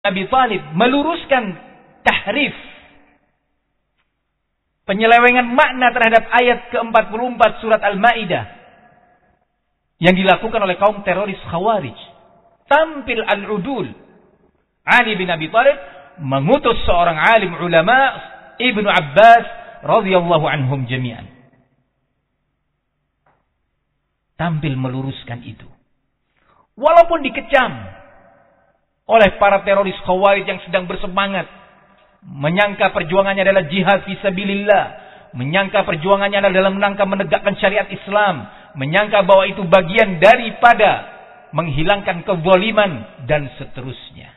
Abi Thalib meluruskan tahrif, penyelewengan makna terhadap ayat ke-44 surat Al-Maidah yang dilakukan oleh kaum teroris Khawarij. Tampil al-udul. Ali bin Abi Thalib mengutus seorang alim ulama, Ibnu Abbas radhiyallahu anhum jami'an. Tampil meluruskan itu. Walaupun dikecam oleh para teroris Khawarij yang sedang bersemangat, menyangka perjuangannya adalah jihad fisabilillah, menyangka perjuangannya adalah dalam rangka menegakkan syariat Islam, menyangka bahwa itu bagian daripada menghilangkan kezaliman dan seterusnya.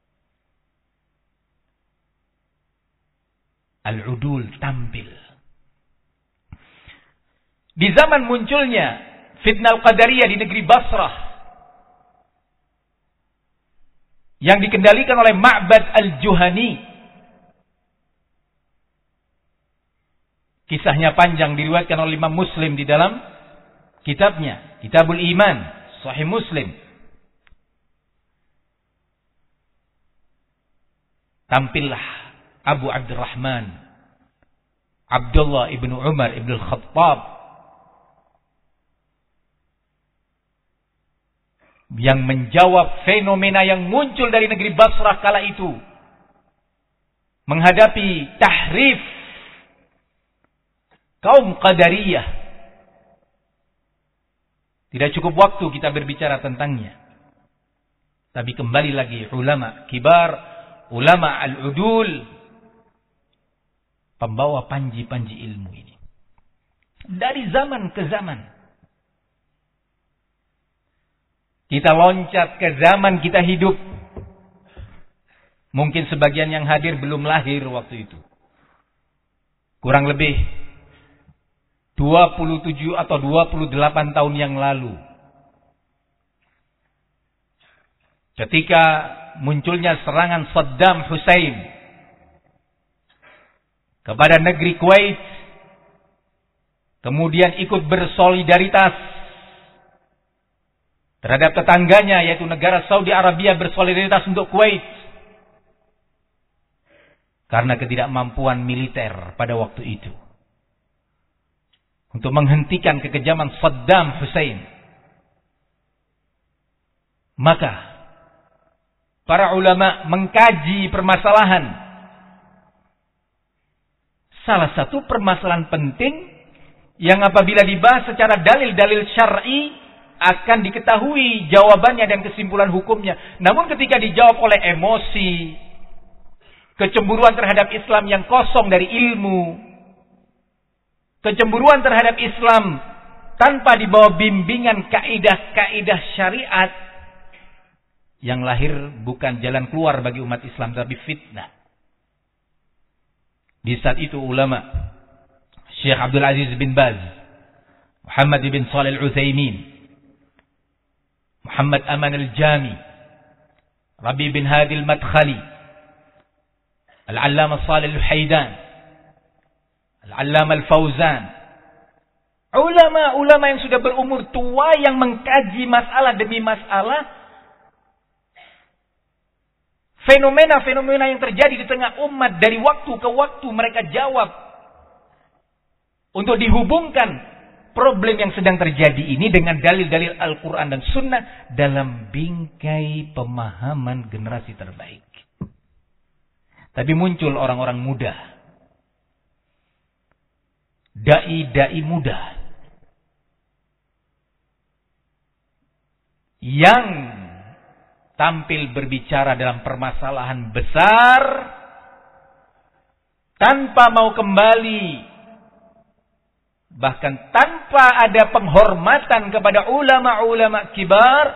Al-udul tampil. Di zaman munculnya fitnah Al-Qadariyah di negeri Basrah yang dikendalikan oleh Ma'bad Al-Juhani. Kisahnya panjang, diriwayatkan oleh Imam Muslim di dalam kitabnya Kitabul Iman, Sahih Muslim. Tampillah Abu Abdurrahman Abdullah ibnu Umar ibnu Al-Khattab yang menjawab fenomena yang muncul dari negeri Basrah kala itu, menghadapi tahrif kaum Qadariyah. Tidak cukup waktu kita berbicara tentangnya, tapi kembali lagi ulama kibar, ulama al-udul, pembawa panji-panji ilmu ini dari zaman ke zaman. Kita loncat ke zaman kita hidup. Mungkin sebagian yang hadir belum lahir waktu itu. Kurang lebih 27 atau 28 tahun yang lalu. Ketika munculnya serangan Saddam Hussein kepada negeri Kuwait, kemudian ikut bersolidaritas terhadap tetangganya, yaitu negara Saudi Arabia bersolidaritas untuk Kuwait karena ketidakmampuan militer pada waktu itu untuk menghentikan kekejaman Saddam Hussein. Maka para ulama mengkaji permasalahan. Salah satu permasalahan penting yang apabila dibahas secara dalil-dalil syar'i akan diketahui jawabannya dan kesimpulan hukumnya. Namun ketika dijawab oleh emosi, kecemburuan terhadap Islam yang kosong dari ilmu, kecemburuan terhadap Islam tanpa dibawa bimbingan kaidah-kaidah syariat, yang lahir bukan jalan keluar bagi umat Islam, tapi fitnah. Di saat itu ulama Syekh Abdul Aziz bin Baz, Muhammad bin Shalih Al-Utsaimin, Muhammad Aman Al-Jami, Rabi bin Hadi Al-Madkhali, Al-Allamah Shalih Al-Haidan, Al-Allamah Al-Fauzan, ulama-ulama yang sudah berumur tua yang mengkaji masalah demi masalah, fenomena-fenomena yang terjadi di tengah umat dari waktu ke waktu mereka jawab untuk dihubungkan problem yang sedang terjadi ini dengan dalil-dalil Al-Quran dan Sunnah dalam bingkai pemahaman generasi terbaik. Tapi muncul orang-orang muda, dai-dai muda, yang tampil berbicara dalam permasalahan besar tanpa mau kembali, bahkan tanpa ada penghormatan kepada ulama-ulama kibar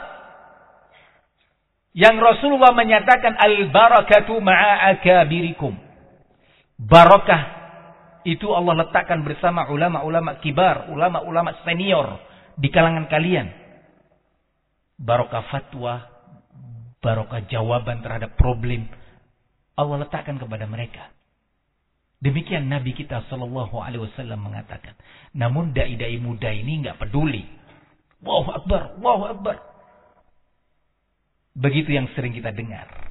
yang Rasulullah menyatakan al-barakatu ma'a akabirikum. Barakah itu Allah letakkan bersama ulama-ulama kibar, ulama-ulama senior di kalangan kalian. Barakah fatwa, barakah jawaban terhadap problem Allah letakkan kepada mereka. Demikian Nabi kita sallallahu alaihi wasallam mengatakan. Namun dai-dai muda ini enggak peduli. Allahu Akbar, Allahu Akbar. Begitu yang sering kita dengar.